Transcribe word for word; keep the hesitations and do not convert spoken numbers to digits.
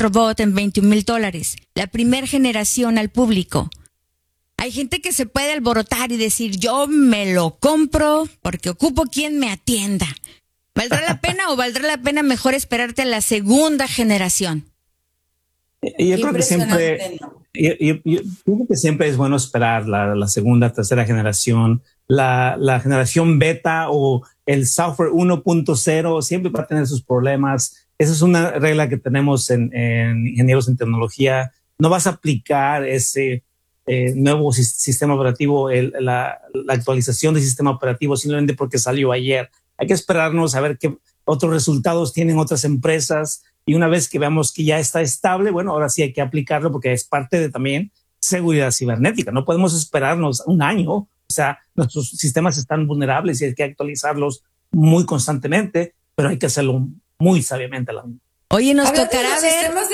robot en veintiún mil dólares, la primera generación al público. Hay gente que se puede alborotar y decir, yo me lo compro porque ocupo quien me atienda. ¿Valdrá la pena o valdrá la pena mejor esperarte a la segunda generación? Yo creo que siempre, yo, yo, yo creo que siempre es bueno esperar la, la segunda, tercera generación. La, la generación beta o el software uno punto cero siempre va a tener sus problemas. Esa es una regla que tenemos en, en ingenieros en tecnología. No vas a aplicar ese eh, nuevo si, sistema operativo, el, la, la actualización del sistema operativo simplemente porque salió ayer. Hay que esperarnos a ver qué otros resultados tienen otras empresas. Y una vez que veamos que ya está estable, bueno, ahora sí hay que aplicarlo porque es parte de también seguridad cibernética. No podemos esperarnos un año. O sea, nuestros sistemas están vulnerables y hay que actualizarlos muy constantemente, pero hay que hacerlo muy sabiamente. Oye, nos tocará ver